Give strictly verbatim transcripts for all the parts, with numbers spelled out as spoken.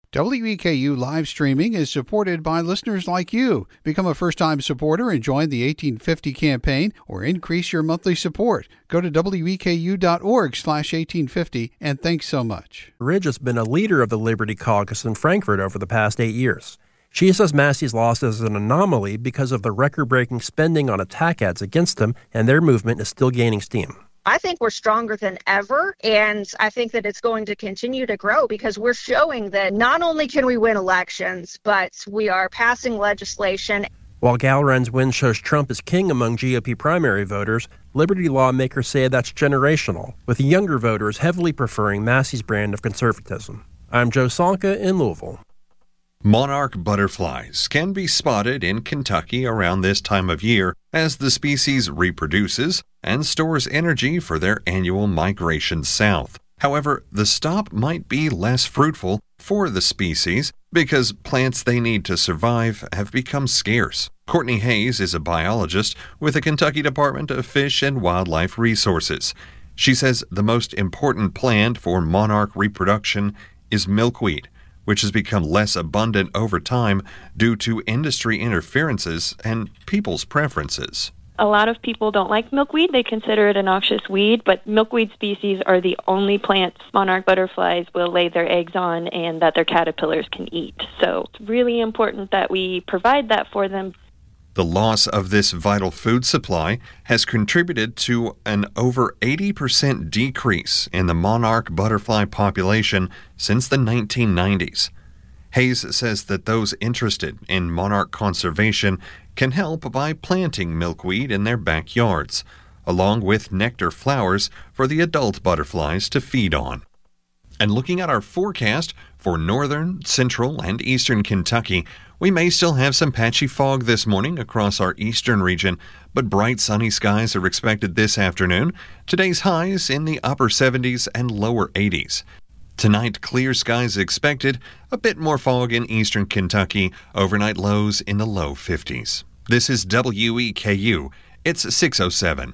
W E K U live streaming is supported by listeners like you. Become a first-time supporter and join the eighteen fifty campaign or increase your monthly support. Go to W E K U dot org slash eighteen fifty and thanks so much. Ridge has been a leader of the Liberty Caucus in Frankfort over the past eight years. She says Massey's loss is an anomaly because of the record-breaking spending on attack ads against him, and their movement is still gaining steam. I think we're stronger than ever, and I think that it's going to continue to grow because we're showing that not only can we win elections, but we are passing legislation. While Gallren's win shows Trump is king among G O P primary voters, Liberty lawmakers say that's generational, with younger voters heavily preferring Massey's brand of conservatism. I'm Joe Salka in Louisville. Monarch butterflies can be spotted in Kentucky around this time of year as the species reproduces and stores energy for their annual migration south. However, the stop might be less fruitful for the species because plants they need to survive have become scarce. Courtney Hayes is a biologist with the Kentucky Department of Fish and Wildlife Resources. She says the most important plant for monarch reproduction is milkweed, which has become less abundant over time due to industry interferences and people's preferences. A lot of people don't like milkweed. They consider it a noxious weed, but milkweed species are the only plants monarch butterflies will lay their eggs on and that their caterpillars can eat. So it's really important that we provide that for them. The loss of this vital food supply has contributed to an over eighty percent decrease in the monarch butterfly population since the nineteen nineties. Hayes says that those interested in monarch conservation can help by planting milkweed in their backyards, along with nectar flowers for the adult butterflies to feed on. And looking at our forecast for northern, central, and eastern Kentucky, we may still have some patchy fog this morning across our eastern region, but bright sunny skies are expected this afternoon. Today's highs in the upper seventies and lower eighties. Tonight, clear skies expected, a bit more fog in eastern Kentucky, overnight lows in the low fifties. This is W E K U. It's six oh seven.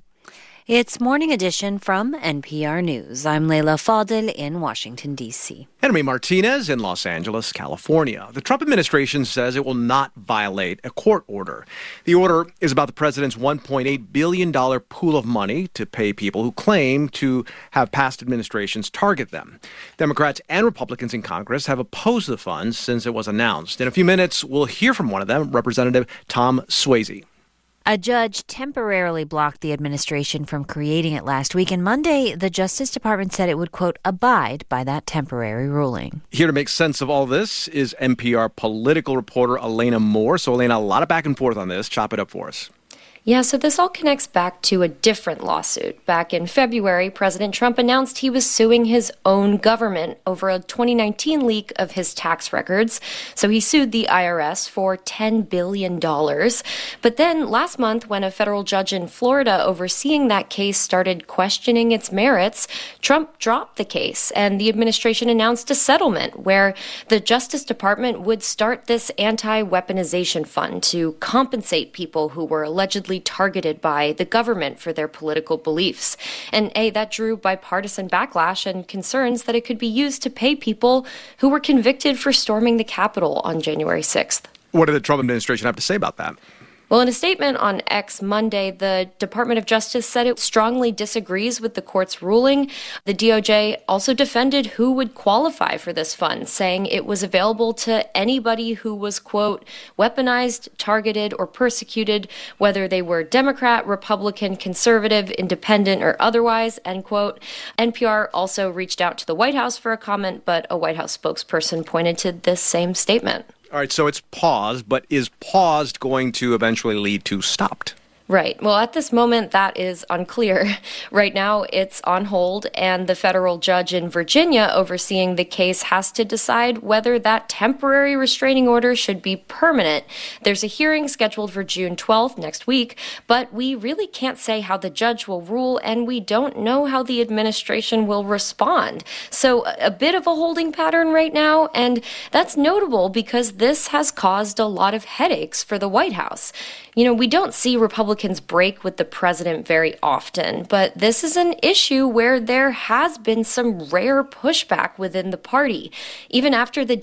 It's Morning Edition from N P R News. I'm Leila Fadel in Washington, D C. Henry Martinez in Los Angeles, California. The Trump administration says it will not violate a court order. The order is about the president's one point eight billion dollars pool of money to pay people who claim to have past administrations target them. Democrats and Republicans in Congress have opposed the funds since it was announced. In a few minutes, we'll hear from one of them, Representative Tom Swayze. A judge temporarily blocked the administration from creating it last week, and Monday, the Justice Department said it would, quote, abide by that temporary ruling. Here to make sense of all this is N P R political reporter Elena Moore. So, Elena, a lot of back and forth on this. Chop it up for us. Yeah, so this all connects back to a different lawsuit. Back in February, President Trump announced he was suing his own government over a twenty nineteen leak of his tax records. So he sued the I R S for ten billion dollars. But then last month, when a federal judge in Florida overseeing that case started questioning its merits, Trump dropped the case, and the administration announced a settlement where the Justice Department would start this anti-weaponization fund to compensate people who were allegedly targeted by the government for their political beliefs. And A, that drew bipartisan backlash and concerns that it could be used to pay people who were convicted for storming the Capitol on January sixth. What did the Trump administration have to say about that? Well, in a statement on X Monday, the Department of Justice said it strongly disagrees with the court's ruling. The D O J also defended who would qualify for this fund, saying it was available to anybody who was, quote, weaponized, targeted, or persecuted, whether they were Democrat, Republican, conservative, independent, or otherwise, end quote. N P R also reached out to the White House for a comment, but a White House spokesperson pointed to this same statement. All right, so it's paused, but is paused going to eventually lead to stopped? Right. Well, at this moment, that is unclear. Right now, it's on hold, and the federal judge in Virginia overseeing the case has to decide whether that temporary restraining order should be permanent. There's a hearing scheduled for June twelfth, next week, but we really can't say how the judge will rule, and we don't know how the administration will respond. So a bit of a holding pattern right now, and that's notable because this has caused a lot of headaches for the White House. You know, we don't see Republicans break with the president very often, but this is an issue where there has been some rare pushback within the party. Even after the